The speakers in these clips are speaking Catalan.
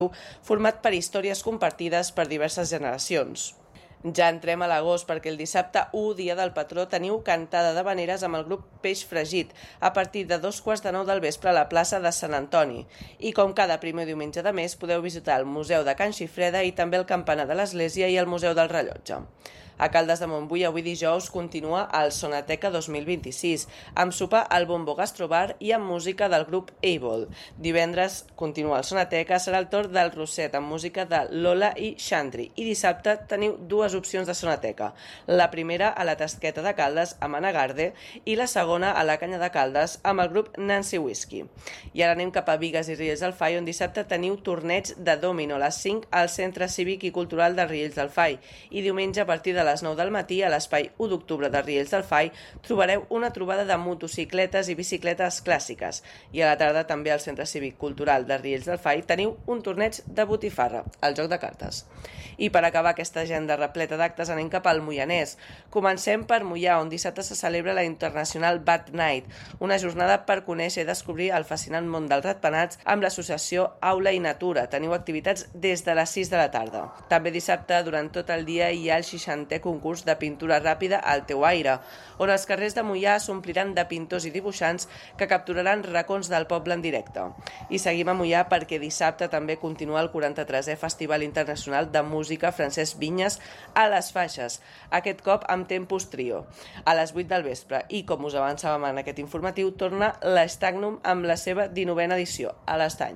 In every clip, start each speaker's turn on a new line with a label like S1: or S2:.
S1: format per històries compartides per diverses generacions. Ja entrem a l'agost perquè el dissabte 1, dia del patró, teniu cantada d'havaneres amb el grup Peix Fregit a partir de 8:45 del vespre a la plaça de Sant Antoni. I com cada primer diumenge de mes podeu visitar el Museu de Can Xifreda i també el Campanar de l'Església i el Museu del Rellotge. A Caldes de Montbui avui dijous continua el Sonateca 2026, amb sopar al Bombo Gastrobar i amb música del grup Able. Divendres continua el Sonateca, serà el torn del Roset amb música de Lola i Xandri. I dissabte teniu dues opcions de Sonateca. La primera a la Tasqueta de Caldes amb Anna Garde i la segona a la Canya de Caldes amb el grup Nancy Whisky. I ara anem cap a Bigues i Riells del Fai, on dissabte teniu torneig de dòmino a les 5 al Centre Cívic i Cultural de Riells del Fai i diumenge a partir de les 9 del matí a l'espai 1 d'octubre de Riells del Fai trobareu una trobada de motocicletes i bicicletes clàssiques i a la tarda també al Centre Cívic Cultural de Riells del Fai teniu un torneig de botifarra, el joc de cartes. I per acabar aquesta agenda repleta d'actes anem cap al Moianès. Comencem per Moià, on dissabte se celebra la International Bat Night, una jornada per conèixer i descobrir el fascinant món dels ratpenats amb l'associació Aula i Natura. Teniu activitats des de les 6 de la tarda. També dissabte, durant tot el dia, hi ha el 60è concurs de pintura ràpida al teu aire, on els carrers de Moià s'ompliran de pintors i dibuixants que capturaran racons del poble en directe. I seguim a Moià perquè dissabte també continua el 43è Festival Internacional de Música Francesc Vinyes a les Faixes, aquest cop amb Tempus Trio, a les 8 del vespre. I com us avançàvem en aquest informatiu, torna l'Estagnum amb la seva 19a edició, a l'Estany.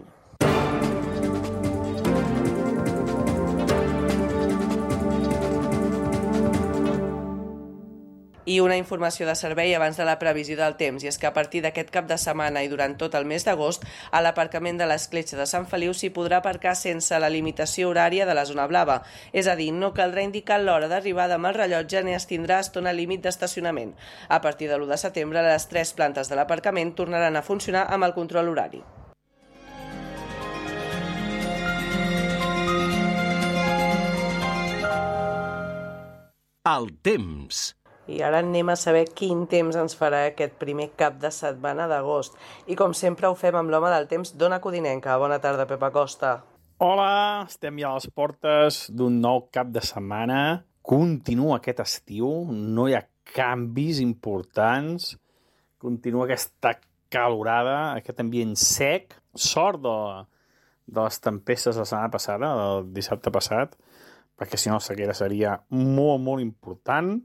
S1: I una informació de servei abans de la previsió del temps, i és que a partir d'aquest cap de setmana i durant tot el mes d'agost, a l'aparcament de l'Escletxa de Sant Feliu s'hi podrà aparcar sense la limitació horària de la zona blava. És a dir, no caldrà indicar l'hora d'arribada amb el rellotge ni es tindrà estona límit d'estacionament. A partir de l'1 de setembre, les 3 plantes de l'aparcament tornaran a funcionar amb el control horari.
S2: El temps.
S1: I ara anem a saber quin temps ens farà aquest primer cap de setmana d'agost. I com sempre ho fem amb l'home del temps, d'Ona Codinenca. Bona tarda, Pep Acosta.
S3: Hola, estem ja a les portes d'un nou cap de setmana. Continua aquest estiu, no hi ha canvis importants. Continua aquesta calorada, aquest ambient sec. Sort de les tempestes de la setmana passada, el dissabte passat, perquè si no la sequera seria molt, molt important.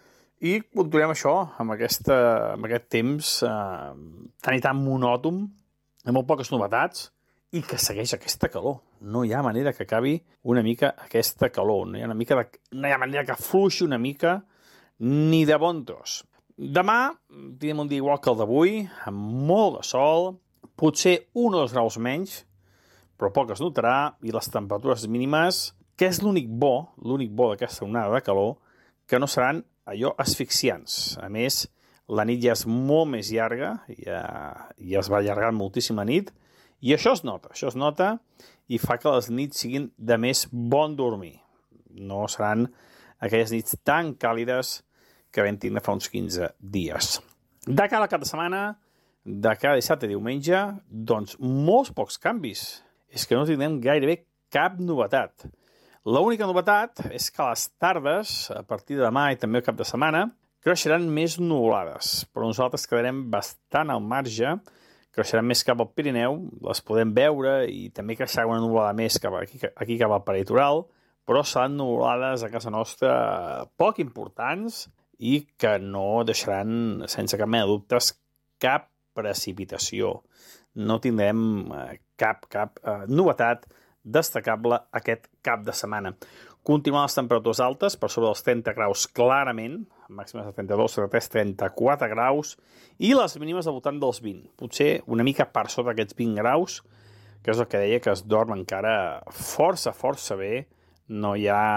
S3: I continuem això, amb aquest temps tan i tan monòton, amb molt poques novetats, i que segueix aquesta calor. No hi ha manera que acabi una mica aquesta calor. No hi ha manera que fluixi una mica ni de bon tros. Demà tindrem un dia igual que el d'avui, amb molt de sol, potser 1 o 2 graus menys, però poc es notarà, i les temperatures mínimes, que és l'únic bo d'aquesta onada de calor, que no seran allò asfixiants. A més, la nit ja és molt més llarga, ja es va allargar moltíssim la nit, i això es nota i fa que les nits siguin de més bon dormir. No seran aquelles nits tan càlides que vam tindre fa uns 15 dies. De cara al cap de setmana, de cada dissabte i diumenge, doncs molts pocs canvis. És que no tindrem gairebé cap novetat. L'única novetat és que les tardes, a partir de demà i també el cap de setmana, creixeran més nuvolades, però nosaltres quedarem bastant al marge, creixeran més cap al Pirineu, les podem veure i també creixerà una nuvolada més aquí cap al peritoral, però seran nuvolades a casa nostra poc importants i que no deixaran, sense cap mena de dubtes, cap precipitació. No tindrem cap novetat destacable aquest cap de setmana. Continuen les temperatures altes, per sobre dels 30 graus clarament, màximes de 32, 33, 34 graus, i les mínimes al voltant dels 20. Potser una mica per sota aquests 20 graus, que és el que deia que es dorm encara força bé, no hi ha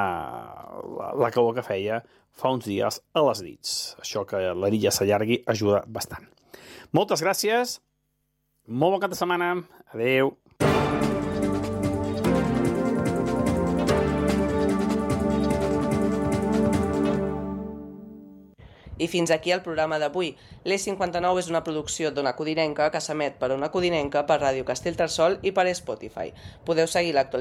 S3: la calor que feia fa uns dies a les nits. Això que la nit ja s'allargui ajuda bastant. Moltes gràcies, molt bon cap de setmana, adeu.
S1: I fins aquí el programa d'avui. l'E59 és una producció d'Ona Codinenca que s'emet per Ona Codinenca, per Ràdio Castellterçol i per Spotify. Podeu seguir l'actualitat